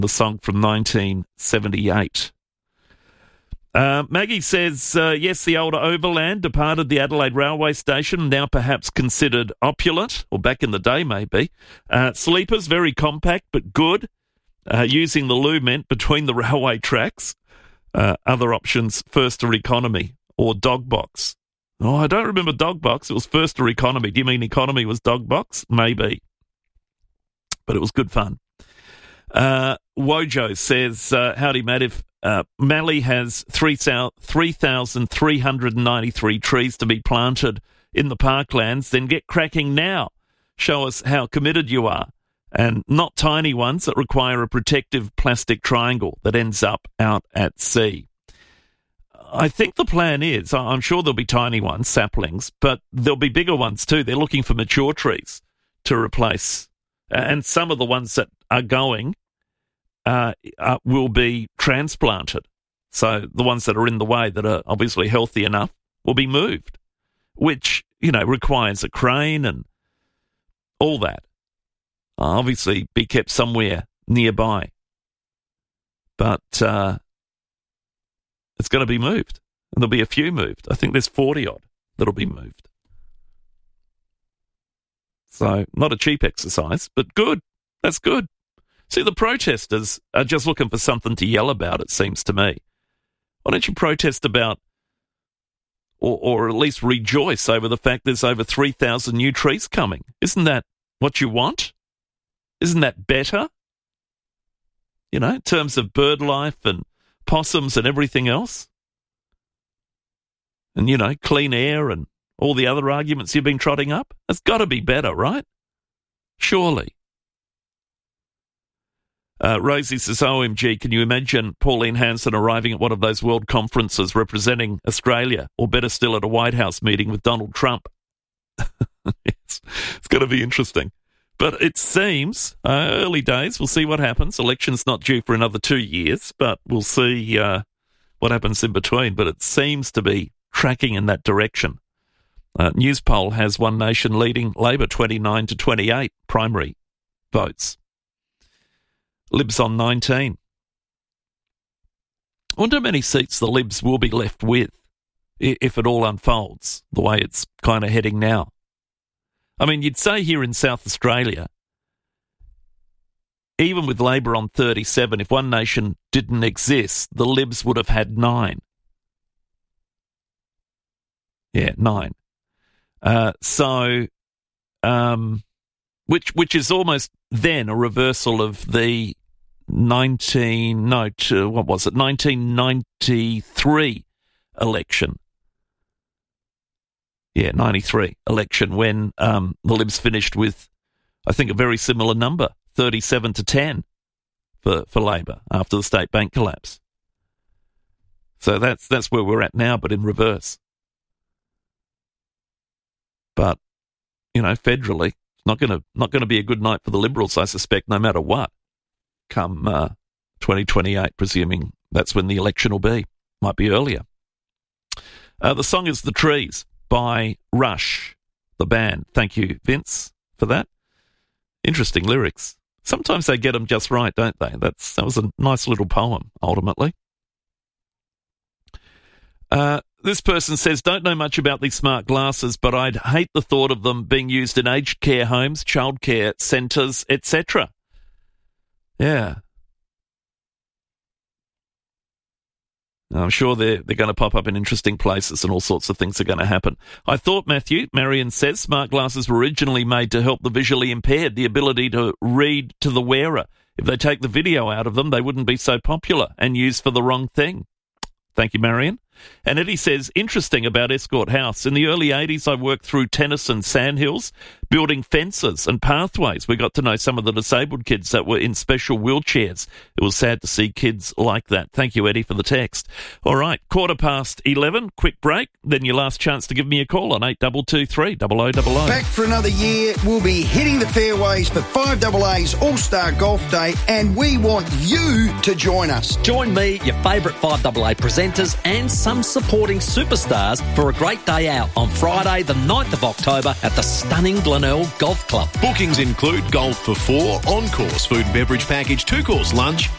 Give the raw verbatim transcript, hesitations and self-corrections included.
the song from nineteen seventy-eight. Uh, Maggie says, uh, yes, the older Overland departed the Adelaide railway station, now perhaps considered opulent, or back in the day maybe. Uh, sleepers, very compact but good, uh, using the loo meant between the railway tracks. Uh, other options, first or economy, or dog box. Oh, I don't remember dog box. It was first or economy. Do you mean economy was dog box? Maybe. But it was good fun. Uh, Wojo says, uh, howdy, Matt, if uh, Mallee has three thousand three hundred ninety-three trees to be planted in the parklands, then get cracking now. Show us how committed you are. And not tiny ones that require a protective plastic triangle that ends up out at sea. I think the plan is, I'm sure there'll be tiny ones, saplings, but there'll be bigger ones too. They're looking for mature trees to replace. And some of the ones that are going uh, uh, will be transplanted. So the ones that are in the way that are obviously healthy enough will be moved, which, you know, requires a crane and all that. Uh, obviously be kept somewhere nearby. But uh, it's going to be moved. And there'll be a few moved. I think there's forty odd that'll be moved. So not a cheap exercise, but good. That's good. See, the protesters are just looking for something to yell about, it seems to me. Why don't you protest about, or, or at least rejoice over the fact there's over three thousand new trees coming? Isn't that what you want? Isn't that better? You know, in terms of bird life and possums and everything else? And, you know, clean air and all the other arguments you've been trotting up? It's got to be better, right? Surely. Uh, Rosie says, O M G, can you imagine Pauline Hanson arriving at one of those world conferences representing Australia, or better still at a White House meeting with Donald Trump? it's, it's going to be interesting. But it seems, uh, early days, we'll see what happens. Election's not due for another two years, but we'll see uh, what happens in between. But it seems to be tracking in that direction. Uh, Newspoll has One Nation leading Labor twenty-nine to twenty-eight primary votes. Libs on nineteen. I wonder how many seats the Libs will be left with if it all unfolds the way it's kind of heading now. I mean, you'd say here in South Australia, even with Labor on thirty-seven, if One Nation didn't exist, the Libs would have had nine. Yeah, nine. Uh, so, um, which which is almost then a reversal of the nineteen no to, what was it nineteen ninety-three election. Yeah, ninety-three election when um, the Libs finished with, I think, a very similar number, thirty-seven to ten for for Labor after the state bank collapse. So that's that's where we're at now, but in reverse. But, you know, federally, it's not going to not going to be a good night for the Liberals, I suspect, no matter what, come uh, twenty twenty-eight, presuming that's when the election will be. Might be earlier. Uh, the song is The Trees by Rush, the band. Thank you, Vince, for that. Interesting lyrics. Sometimes they get them just right, don't they? That's That was a nice little poem, ultimately. Uh, this person says, don't know much about these smart glasses, but I'd hate the thought of them being used in aged care homes, childcare centres, et cetera. Yeah. I'm sure they're, they're going to pop up in interesting places and all sorts of things are going to happen. I thought, Matthew, Marion says, smart glasses were originally made to help the visually impaired, the ability to read to the wearer. If they take the video out of them, they wouldn't be so popular and used for the wrong thing. Thank you, Marion. And Eddie says, interesting about Escort House. In the early eighties, I worked through Tennyson Sandhills, building fences and pathways. We got to know some of the disabled kids that were in special wheelchairs. It was sad to see kids like that. Thank you, Eddie, for the text. All right, quarter past eleven, quick break. Then your last chance to give me a call on eight two two three, double oh double oh. Back for another year. We'll be hitting the fairways for five double A's All-Star Golf Day, and we want you to join us. Join me, your favourite five double A presenters and some supporting superstars for a great day out on Friday the ninth of October at the stunning Glenelg Golf Club. Bookings include golf for four, on-course food and beverage package, two-course lunch,